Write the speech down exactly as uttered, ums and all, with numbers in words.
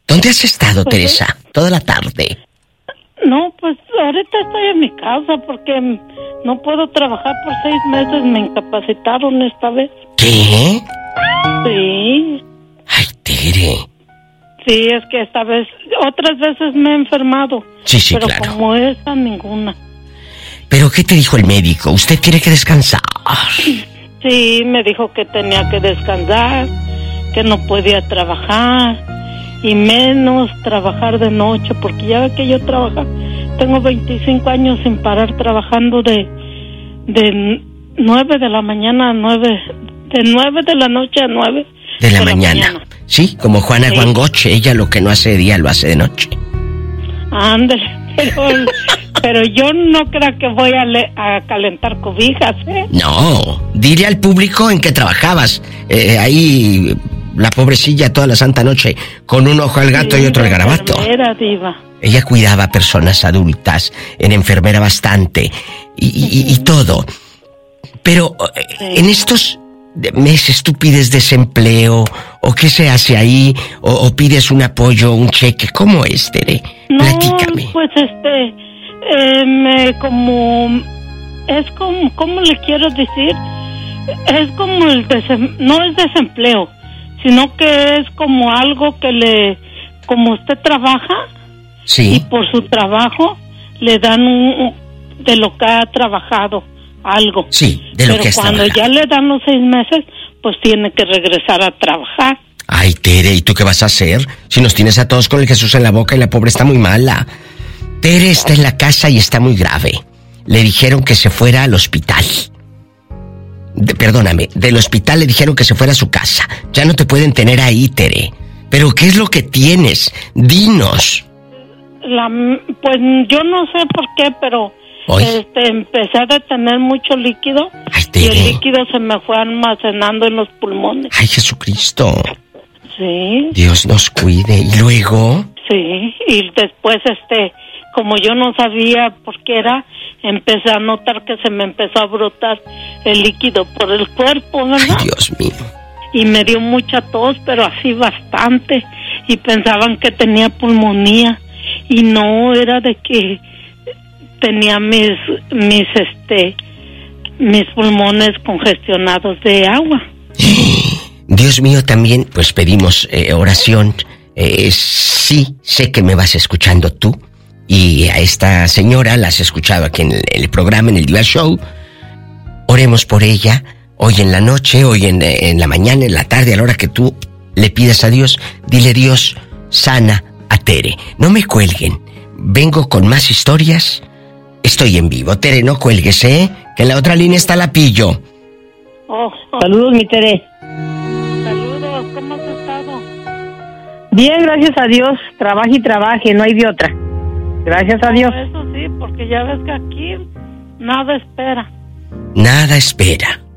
¿Dónde has estado, Pues, Teresa? Toda la tarde. No, pues ahorita estoy en mi casa porque no puedo trabajar por seis meses. Me incapacitaron esta vez. ¿Qué? Sí. Ay, Tere. Sí, es que esta vez, otras veces me he enfermado. Sí, sí, pero claro. Pero como esta, ninguna. ¿Pero qué te dijo el médico? ¿Usted tiene que descansar? Sí, me dijo que tenía que descansar, que no podía trabajar, y menos trabajar de noche, porque ya ve que yo trabajo, tengo veinticinco años sin parar trabajando de, de nueve de la mañana a nueve, de nueve de la noche a nueve de la, de mañana. la mañana. Sí, como Juana sí. Guangoche, ella lo que no hace de día lo hace de noche. Ándale, pero, pero yo no creo que voy a, le, a calentar cobijas, ¿eh? No, dile al público en que trabajabas, eh, ahí la pobrecilla toda la santa noche, con un ojo al gato sí, y otro al garabato. Era diva. Ella cuidaba a personas adultas, en enfermera bastante, y, y, y, y todo. Pero sí. en estos meses tú pides desempleo, o qué se hace ahí, o, o pides un apoyo, un cheque, ¿cómo es, Tere? No, platícame. Pues este, eh, me como, es como, ¿cómo le quiero decir? Es como el desem, no es desempleo, sino que es como algo que le, como usted trabaja, sí. y por su trabajo le dan un, de lo que ha trabajado, algo. Sí, de lo Pero que has cuando trabajado. ya le dan los seis meses, pues tiene que regresar a trabajar. Ay, Tere, ¿y tú qué vas a hacer? Si nos tienes a todos con el Jesús en la boca y la pobre está muy mala. Tere está en la casa y está muy grave. Le dijeron que se fuera al hospital. De, perdóname, del hospital le dijeron que se fuera a su casa. Ya no te pueden tener ahí, Tere. ¿Pero qué es lo que tienes? Dinos. La, pues yo no sé por qué, pero ¿Hoy? este empecé a tener mucho líquido. Ay, Tere. Y el líquido se me fue almacenando en los pulmones. Ay, Jesucristo. Sí. Dios nos cuide. ¿Y luego? Sí, y después este, como yo no sabía por qué era, empecé a notar que se me empezó a brotar el líquido por el cuerpo, ¿verdad? Ay, Dios mío. Y me dio mucha tos, pero así bastante, y pensaban que tenía pulmonía, y no, era de que tenía mis, mis, este, mis pulmones congestionados de agua. Dios mío, también, pues pedimos eh, oración. Eh, sí, sé que me vas escuchando tú, y a esta señora la has escuchado aquí en el, el programa, en el Diva Show. Oremos por ella, hoy en la noche, hoy en, en la mañana, en la tarde, a la hora que tú le pidas a Dios. Dile: Dios, sana a Tere. No me cuelguen, vengo con más historias. Estoy en vivo. Tere, no cuelgues, ¿eh? Que en la otra línea está la Pillo. Oh, oh. Saludos, mi Tere. Saludos, ¿cómo has estado? Bien, gracias a Dios. Trabaje y trabaje, no hay de otra. Gracias a Dios. Eso sí, porque ya ves que aquí nada espera. Nada espera.